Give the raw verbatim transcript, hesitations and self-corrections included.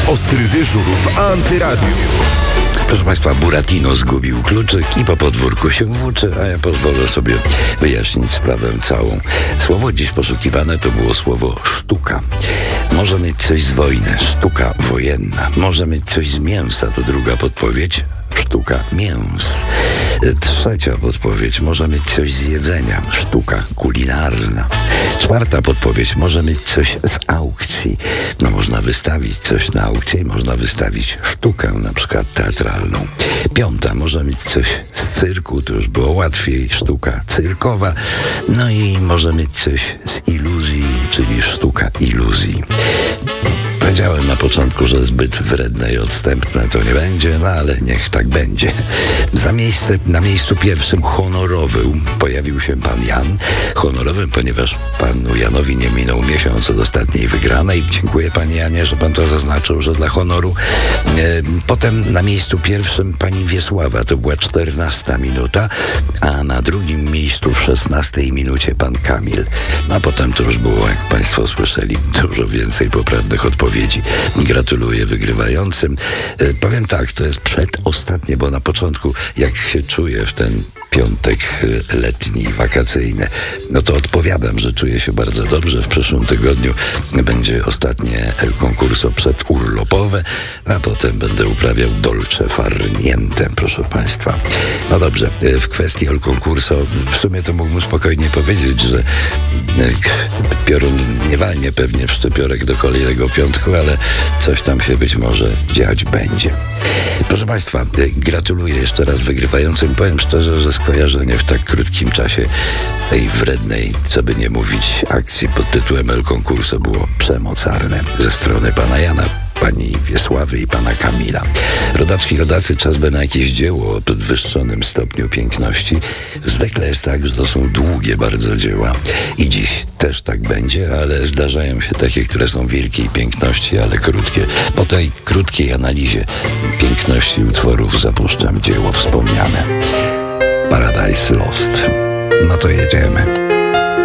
Ostry dyżur w Antyradiu. Proszę Państwa, Buratino zgubił kluczyk i po podwórku się włóczy, a ja pozwolę sobie wyjaśnić sprawę całą. Słowo dziś poszukiwane to było słowo sztuka. Może mieć coś z wojny, sztuka wojenna. Może mieć coś z mięsa, to druga podpowiedź. Sztuka mięs. Trzecia podpowiedź, może mieć coś z jedzenia. Sztuka kulinarna. Czwarta podpowiedź, może mieć coś z aukcji. No można wystawić coś na aukcję i można wystawić sztukę, na przykład teatralną. Piąta, może mieć coś z cyrku, to już było łatwiej. Sztuka cyrkowa. No i może mieć coś z iluzji, czyli sztuka iluzji. Powiedziałem na początku, że zbyt wredne i odstępne to nie będzie, no ale niech tak będzie. Za miejsce, na miejscu pierwszym honorowym pojawił się pan Jan. Honorowym, ponieważ panu Janowi nie minął miesiąc od ostatniej wygranej. Dziękuję panie Janie, że pan to zaznaczył, że dla honoru. E, potem na miejscu pierwszym pani Wiesława, to była czternasta minuta, a na drugim miejscu w szesnastej minucie pan Kamil. No a potem to już było, jak państwo słyszeli, dużo więcej poprawnych odpowiedzi. Gratuluję wygrywającym. E, powiem tak, to jest przedostatnie, bo na początku, jak się czuję w ten piątek letni, wakacyjny, no to odpowiadam, że czuję się bardzo dobrze. W przyszłym tygodniu będzie ostatnie El Concurso przedurlopowe, a potem będę uprawiał dolce far niente, proszę Państwa. No dobrze, w kwestii El Concurso w sumie to mógłbym spokojnie powiedzieć, że piorun nie walnie pewnie w szczypiorek do kolejnego piątku, ale coś tam się być może dziać będzie. Proszę Państwa, gratuluję jeszcze raz wygrywającym. Powiem szczerze, że skojarzenie w tak krótkim czasie tej wrednej, co by nie mówić, akcji pod tytułem El Concurso było przemocarne ze strony pana Jana, pani Wiesławy i pana Kamila. Rodaczki, rodacy, czas by na jakieś dzieło o podwyższonym stopniu piękności. Zwykle jest tak, że to są długie bardzo dzieła i dziś też tak będzie, ale zdarzają się takie, które są wielkiej piękności, ale krótkie. Po tej krótkiej analizie piękności utworów zapuszczam dzieło wspomniane. Paradise Lost. No to jedziemy.